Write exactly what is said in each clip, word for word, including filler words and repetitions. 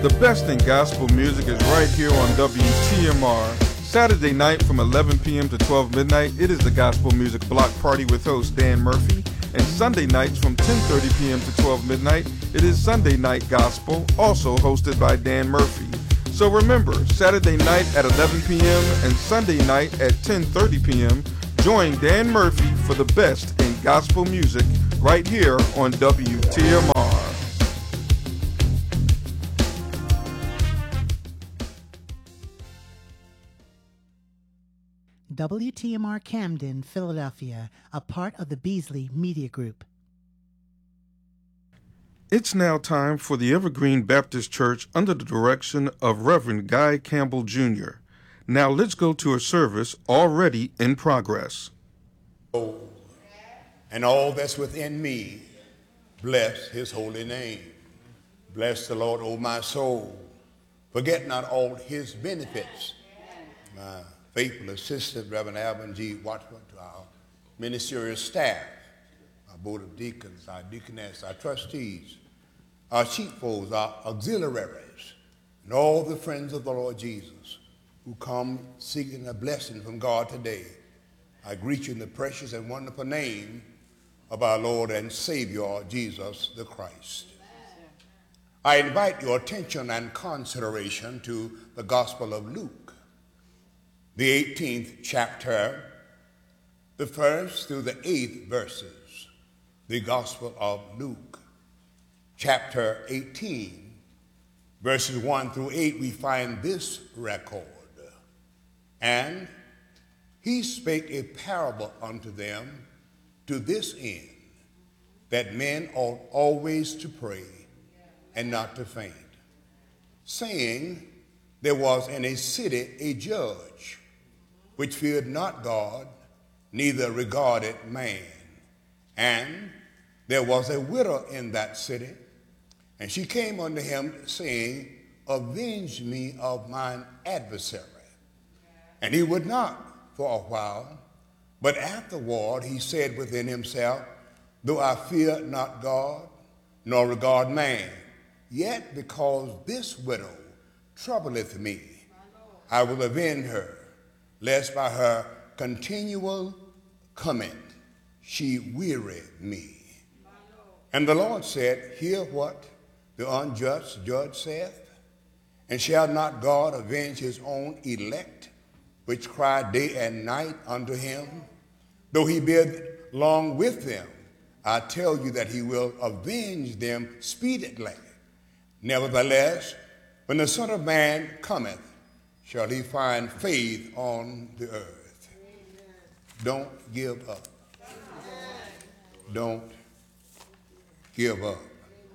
The best in gospel music is right here on W T M R. Saturday night from eleven p.m. to twelve midnight, it is the Gospel Music Block Party with host Dan Murphy. And Sunday nights from ten thirty p.m. to twelve midnight, it is Sunday Night Gospel, also hosted by Dan Murphy. So remember, Saturday night at eleven p.m. and Sunday night at ten thirty p.m., join Dan Murphy for the best in gospel music right here on W T M R. W T M R Camden, Philadelphia, a part of the Beasley Media Group. It's now time for the Evergreen Baptist Church under the direction of Reverend Guy Campbell Junior Now let's go to a service already in progress. Oh, and all that's within me, bless his holy name. Bless the Lord, O my soul. Forget not all his benefits. My faithful assistant, Reverend Alvin G. Watchman, to our ministerial staff, our board of deacons, our deaconess, our trustees, our sheepfolds, our auxiliaries, and all the friends of the Lord Jesus who come seeking a blessing from God today. I greet you in the precious and wonderful name of our Lord and Savior, Jesus the Christ. I invite your attention and consideration to the Gospel of Luke, the eighteenth chapter, the first through the eighth verses. The Gospel of Luke, chapter eighteen, verses one through eight, we find this record. And he spake a parable unto them to this end, that men ought always to pray and not to faint, saying, there was in a city a judge, which feared not God, neither regarded man. And there was a widow in that city, and she came unto him, saying, avenge me of mine adversary. And he would not for a while, but afterward he said within himself, though I fear not God, nor regard man, yet because this widow troubleth me, I will avenge her, lest by her continual coming she weary me. And the Lord said, hear what the unjust judge saith, and shall not God avenge his own elect, which cry day and night unto him? Though he be long with them, I tell you that he will avenge them speedily. Nevertheless, when the Son of Man cometh, shall he find faith on the earth? Amen. Don't give up. Amen. Don't give up. Amen.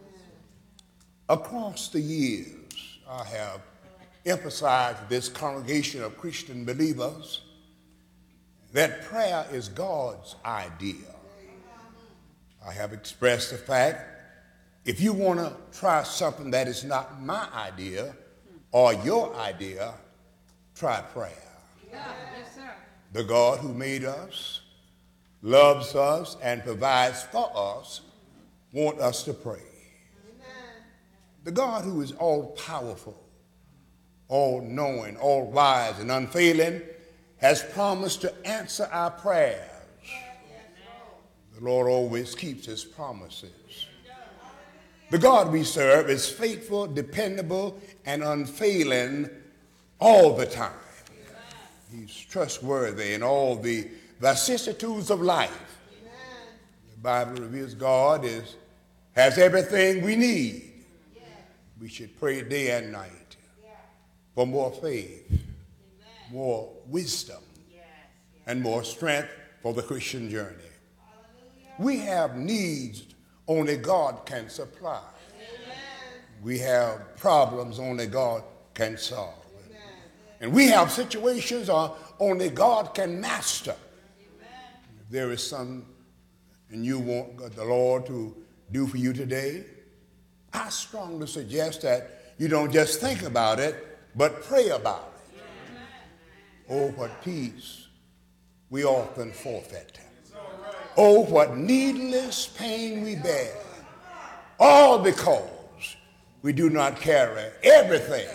Across the years, I have emphasized to this congregation of Christian believers that prayer is God's idea. I have expressed the fact, if you want to try something that is not my idea or your idea, try prayer. Yeah. Yes, sir. The God who made us, loves us, and provides for us, wants us to pray. Amen. The God who is all-powerful, all-knowing, all-wise, and unfailing, has promised to answer our prayers. The Lord always keeps his promises. The God we serve is faithful, dependable, and unfailing all the time. He's trustworthy in all the vicissitudes of life. The Bible reveals God is, has everything we need. We should pray day and night for more faith, more wisdom, and more strength for the Christian journey. We have needs only God can supply. Amen. We have problems only God can solve. Amen. And we have situations uh, only God can master. Amen. If there is something and you want the Lord to do for you today, I strongly suggest that you don't just think about it, but pray about it. Amen. Oh, what peace we often forfeit. Oh, what needless pain we bear, all because we do not carry everything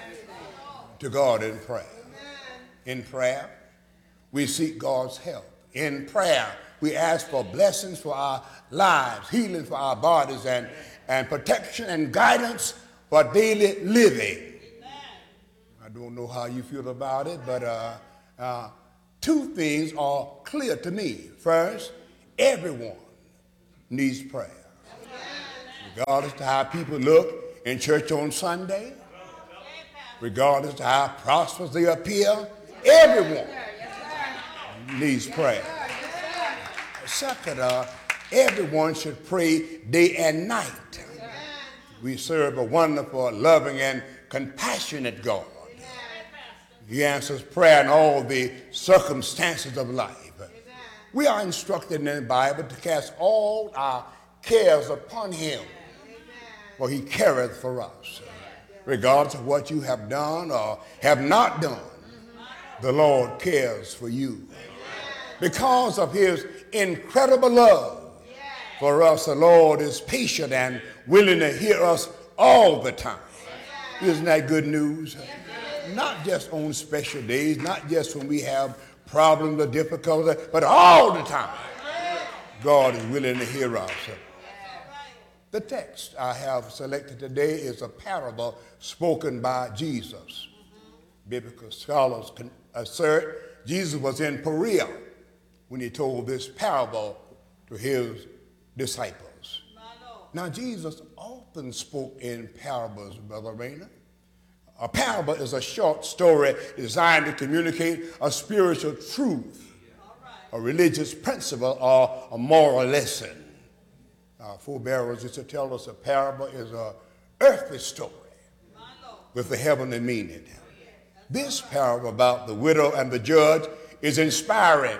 to God in prayer. In prayer, we seek God's help. In prayer, we ask for blessings for our lives, healing for our bodies, and, and protection and guidance for daily living. I don't know how you feel about it, but uh, uh, two things are clear to me. First, everyone needs prayer. Regardless to how people look in church on Sunday, regardless to how prosperous they appear, everyone needs prayer. Second, uh, everyone should pray day and night. We serve a wonderful, loving, and compassionate God. He answers prayer in all the circumstances of life. We are instructed in the Bible to cast all our cares upon him, for he careth for us. Regardless of what you have done or have not done, the Lord cares for you. Because of his incredible love for us, the Lord is patient and willing to hear us all the time. Isn't that good news? Not just on special days, not just when we have problems or difficulties, but all the time. God is willing to hear us. The text I have selected today is a parable spoken by Jesus. Biblical scholars can assert Jesus was in Perea when he told this parable to his disciples. Now, Jesus often spoke in parables, Brother Rayner. A parable is a short story designed to communicate a spiritual truth, a religious principle, or a moral lesson. Our forebearers used to tell us a parable is an earthly story with a heavenly meaning. This parable about the widow and the judge is inspiring,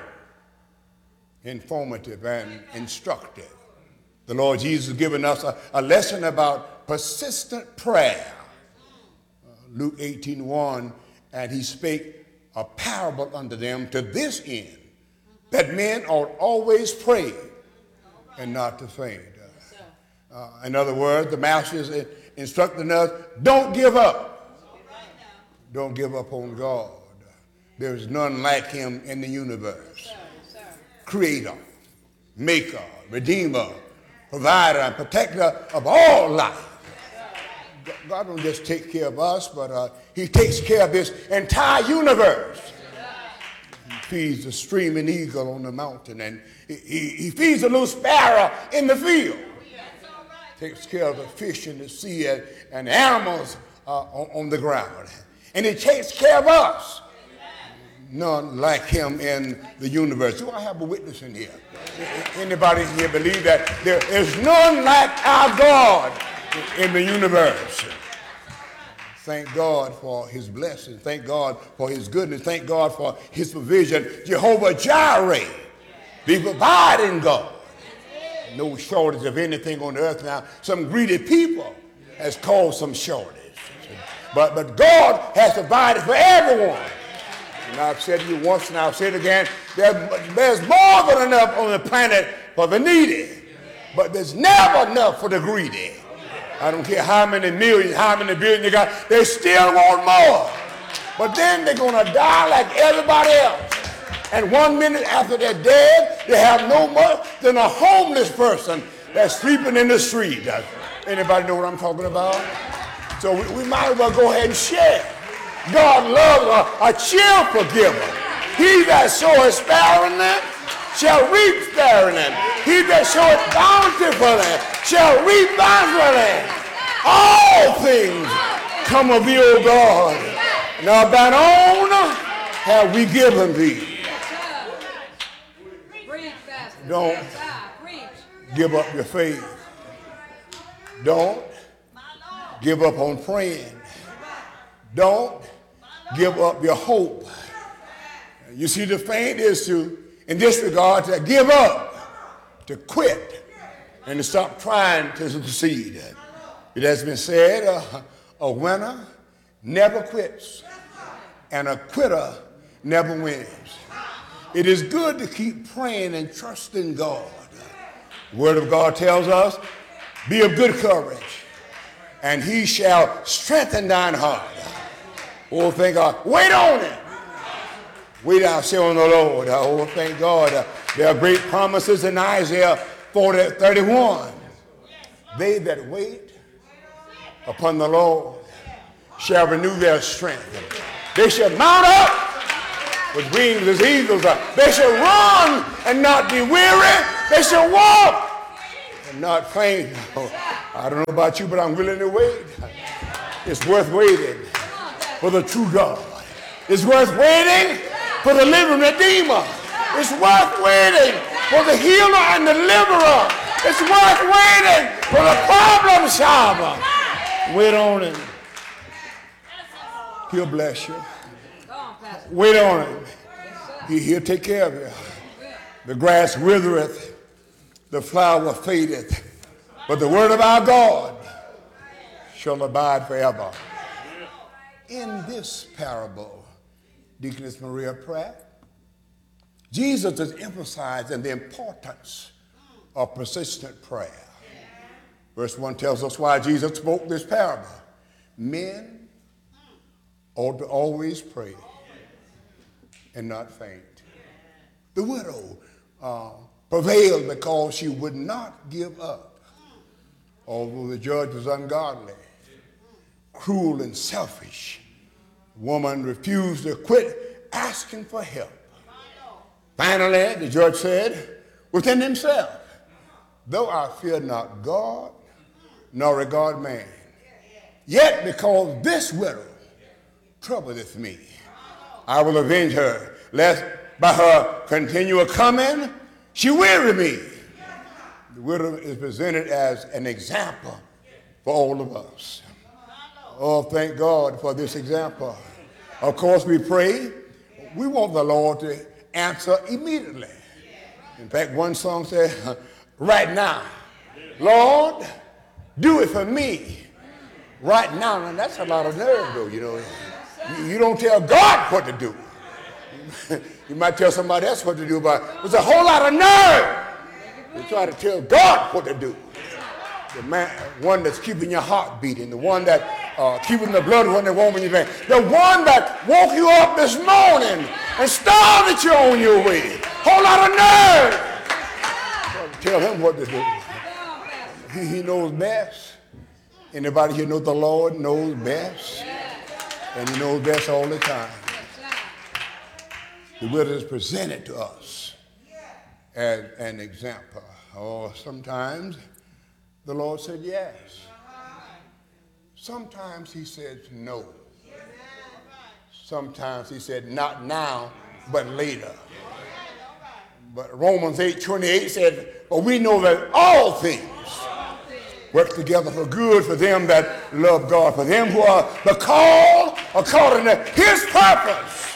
informative, and instructive. The Lord Jesus has given us a, a lesson about persistent prayer. Uh, Luke eighteen one, and he spake a parable unto them to this end, that men ought always pray and not to faint. Uh, in other words, the master is instructing us, don't give up. Don't give up on God. There is none like him in the universe. Creator, maker, redeemer, provider, and protector of all life. God don't just take care of us, but uh, he takes care of this entire universe. He feeds the streaming eagle on the mountain, and he, he, he feeds the little sparrow in the field. Takes care of the fish in the sea and, and animals uh, on, on the ground. And he takes care of us. None like him in the universe. Do I have a witness in here? Anybody here believe that there is none like our God in the universe? Thank God for his blessing. Thank God for his goodness. Thank God for his provision. Jehovah Jireh, the providing God. No shortage of anything on earth now. Some greedy people has caused some shortage. But, but God has provided for everyone. And I've said to you once and I'll say it again, there, there's more than enough on the planet for the needy, but there's never enough for the greedy. I don't care how many millions, how many billions you got, they still want more. But then they're going to die like everybody else. And one minute after they're dead, they have no more than a homeless person that's sleeping in the street. Anybody know what I'm talking about? So we, we might as well go ahead and share. God loves a, a cheerful giver. He that soweth sparingly shall reap sparingly. He that soweth bountifully shall reap bountifully. All things come of thee, O God. Now thine own have we given thee. Don't give up your faith. Don't give up on praying. Don't give up your hope. You see, the faint is to, in this regard, to give up, to quit, and to stop trying to succeed. It has been said, uh, a winner never quits, and a quitter never wins. It is good to keep praying and trusting God. The Word of God tells us, be of good courage, and he shall strengthen thine heart. Oh, thank God. Wait on him. Wait, I say, on the Lord. Oh, thank God. Uh, there are great promises in Isaiah forty, thirty-one. They that wait upon the Lord shall renew their strength. They shall mount up with wings as eagles. Uh, they shall run and not be weary. They shall walk and not faint. Oh, I don't know about you, but I'm willing to wait. It's worth waiting for the true God. It's worth waiting for the living Redeemer. It's worth waiting for the healer and deliverer. It's worth waiting for the problem solver. Wait on him. He'll bless you. Wait on him. He, he'll take care of you. The grass withereth, the flower fadeth, but the word of our God shall abide forever. In this parable, Deaconess Maria Pratt, Jesus is emphasizing the importance of persistent prayer. Verse one tells us why Jesus spoke this parable. Men ought to always pray and not faint. The widow uh, prevailed because she would not give up, although the judge was ungodly, cruel, and selfish. The woman refused to quit asking for help. Finally, the judge said within himself, though I fear not God, nor regard man, yet because this widow troubleth me, I will avenge her, lest by her continual coming she weary me. The widow is presented as an example for all of us. Oh, thank God for this example. Of course, we pray. We want the Lord to answer immediately. In fact, one song said, right now, Lord, do it for me. Right now. And that's a lot of nerve, though, you know. You, you don't tell God what to do. You might tell somebody else what to do, but there's a whole lot of nerve to try to tell God what to do. The man, one that's keeping your heart beating, the one that uh, keeping the blood running warm in your veins, the one that woke you up this morning and started you on your way. Whole lot of nerve. Tell him what to do. He, he knows best. Anybody here know the Lord knows best? And he knows best all the time. The widow is presented to us as an example. Or sometimes the Lord said yes. Sometimes he said no. Sometimes he said not now, but later. But Romans eight twenty-eight said, but we know that all things work together for good for them that love God, for them who are the called according to his purpose.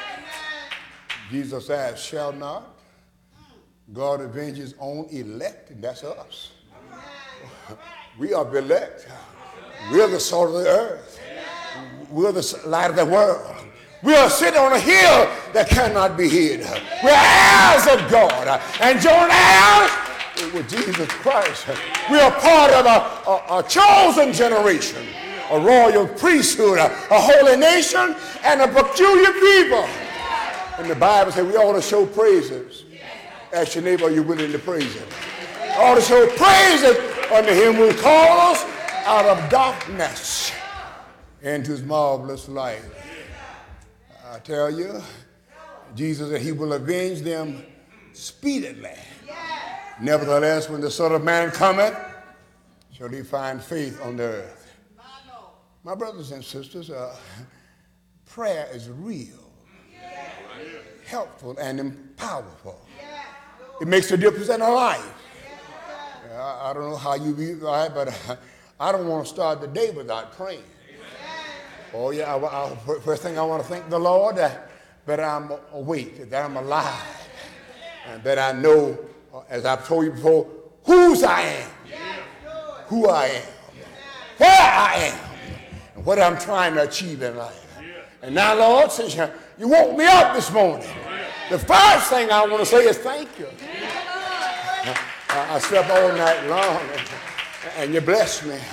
Jesus asked, shall not God avenge his own elect? And that's us. We are the elect. We are the salt of the earth. We are the light of the world. We are sitting on a hill that cannot be hid. We are heirs of God and joint heirs with Jesus Christ. We are part of a, a, a chosen generation, a royal priesthood, a, a holy nation, and a peculiar people. And the Bible says we ought to show praises. Ask your neighbor, are you willing to praise him? Ought to show praises unto him who called us out of darkness into his marvelous light. I tell you, Jesus said he will avenge them speedily. Nevertheless, when the Son of Man cometh, shall he find faith on the earth. My brothers and sisters, uh, prayer is real, helpful, and powerful. It makes a difference in our life. I, I don't know how you be right, but I, I don't want to start the day without praying. Oh yeah, I, I, first thing I want to thank the Lord that, that I'm awake, that I'm alive, and that I know, as I've told you before, whose I am, who I am, where I am, and what I'm trying to achieve in life. And now, Lord, since you, you woke me up this morning, the first thing I want to say is thank you. I, I slept all night long, and, and you blessed me.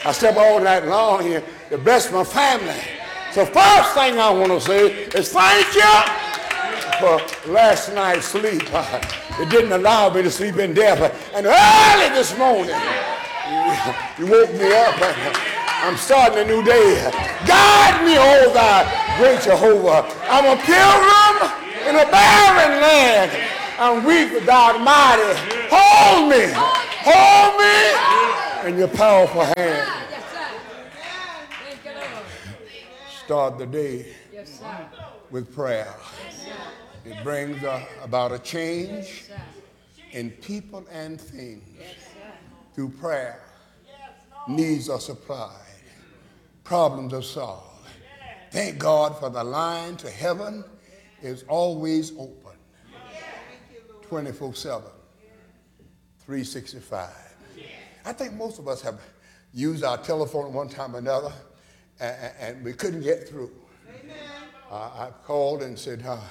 I slept all night long here to bless my family. So first thing I want to say is thank you for last night's sleep. It didn't allow me to sleep in death. And early this morning, you woke me up. I'm starting a new day. Guide me, O thou great Jehovah. I'm a pilgrim in a barren land. I'm weak without mighty. Hold me. Hold me in your powerful hand. Start the day with prayer. It brings uh, about a change in people and things. Through prayer, needs are supplied, problems are solved. Thank God for the line to heaven is always open, twenty-four seven, three sixty-five. I think most of us have used our telephone at one time or another, and, and we couldn't get through. Uh, I called and said, uh,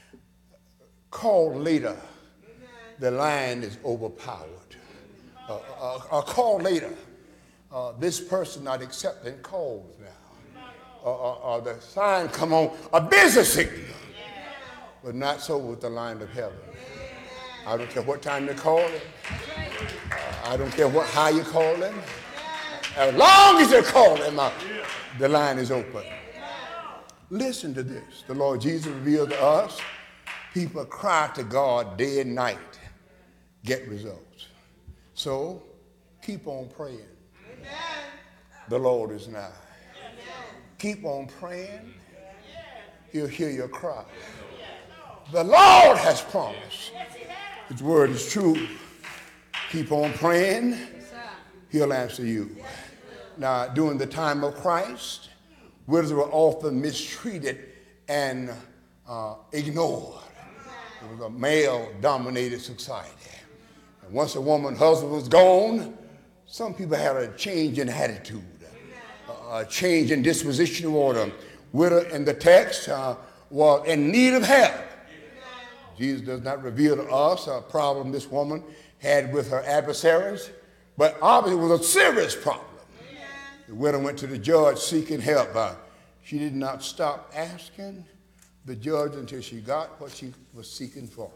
call later. The line is overpowered. Uh, uh, uh, call later. Uh, this person not accepting calls now. Uh, uh, uh, the sign come on, a busy signal. But not so with the line of heaven. I don't care what time you call it. Uh, I don't care what how you call them. As long as you call them, uh, the line is open. Listen to this. The Lord Jesus revealed to us, people cry to God day and night, get results. So keep on praying. Amen. The Lord is nigh. Amen. Keep on praying. He'll hear your cry. The Lord has promised. His word is true. Keep on praying. He'll answer you. Now, during the time of Christ, widows were often mistreated and uh, ignored. It was a male-dominated society. And once a woman's husband was gone, some people had a change in attitude, a change in disposition toward them. Widow in the text uh, was in need of help. Jesus does not reveal to us a problem this woman had with her adversaries, but obviously it was a serious problem. The widow went to the judge seeking help. Uh, she did not stop asking the judge until she got what she was seeking for.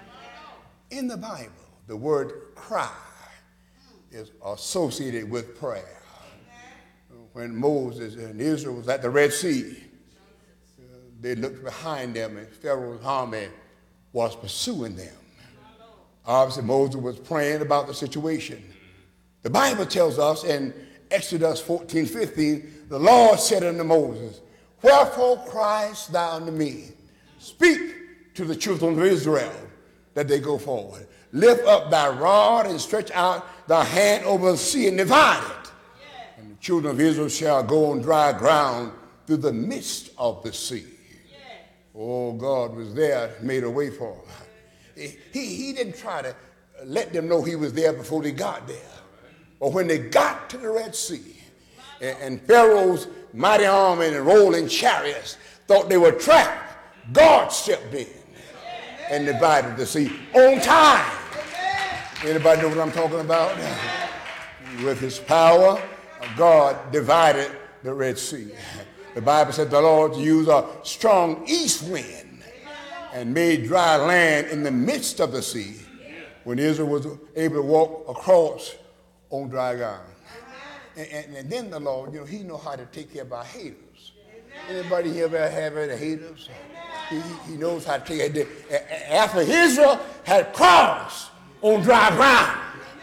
In the Bible, the word cry is associated with prayer. When Moses and Israel was at the Red Sea, uh, they looked behind them and Pharaoh's army was pursuing them. Obviously, Moses was praying about the situation. The Bible tells us in Exodus fourteen fifteen, the Lord said unto Moses, wherefore criest thou unto me? Speak to the children of Israel that they go forward. Lift up thy rod and stretch out thy hand over the sea and divide it. And the children of Israel shall go on dry ground through the midst of the sea. Oh, God was there, made a way for them. He, he didn't try to let them know he was there before they got there. Or when they got to the Red Sea, and, and Pharaoh's mighty army and rolling chariots thought they were trapped, God stepped in and divided the sea on time. Anybody know what I'm talking about? With his power, God divided the Red Sea. The Bible said the Lord used a strong east wind and made dry land in the midst of the sea when Israel was able to walk across on dry ground. And, and, and then the Lord, you know, he know how to take care of our haters. Anybody here ever have any haters? He, he knows how to take care of it. After Israel had crossed on dry ground,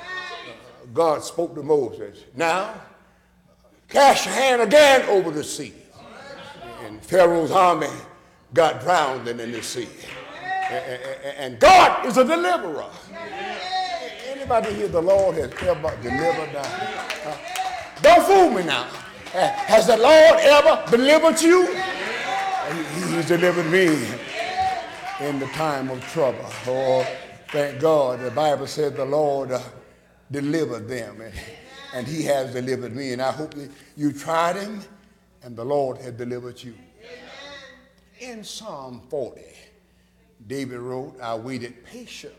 God spoke to Moses. Now, cast your hand again over the sea. And Pharaoh's army got drowned in the sea. And God is a deliverer. Anybody here the Lord has ever delivered now? Uh, don't fool me now. Uh, has the Lord ever delivered you? He, he's delivered me in the time of trouble. Oh, thank God. The Bible said the Lord uh, delivered them. And, and he has delivered me. And I hope that you tried him and the Lord has delivered you. In Psalm forty, David wrote, I waited patiently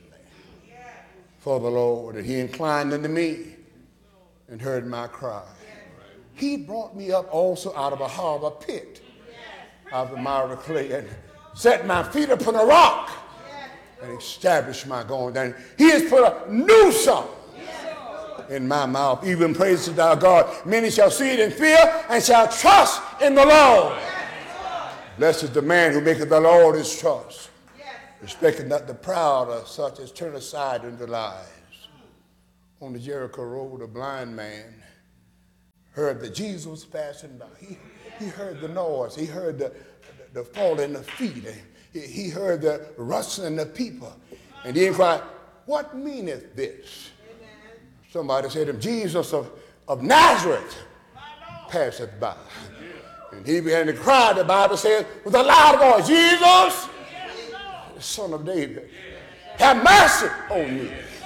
for the Lord, and he inclined unto me and heard my cry. he brought me up also out of a harbor pit, out of the miry clay, and set my feet upon a rock, and established my going down. He has put a new song in my mouth, even praise to thy God. Many shall see it in fear and shall trust in the Lord. Blessed is the man who maketh the Lord his trust, respecting not the proud or such as turn aside into lies. On the Jericho road, a blind man heard that Jesus was passing by. He, he heard the noise. He heard the, the, the falling of feet. He, he heard the rustling of people. And he inquired, what meaneth this? Somebody said to him, Jesus of, of Nazareth passeth by. And he began to cry, the Bible says, with a loud voice, Jesus, the Son of David, have mercy on me.